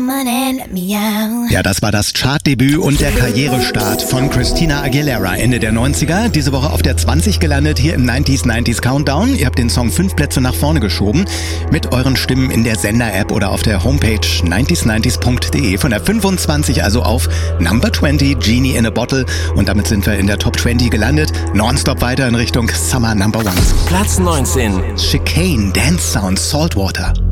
Ja, das war das Chartdebüt und der Karrierestart von Christina Aguilera Ende der 90er. Diese Woche auf der 20 gelandet hier im 90s Countdown. Ihr habt den Song 5 Plätze nach vorne geschoben mit euren Stimmen in der Sender-App oder auf der Homepage 90s90s.de. Von der 25 also auf Number 20, Genie in a Bottle. Und damit sind wir in der Top 20 gelandet. Nonstop weiter in Richtung Summer Number 1. Platz 19. Chicane, Dance Sound, Saltwater.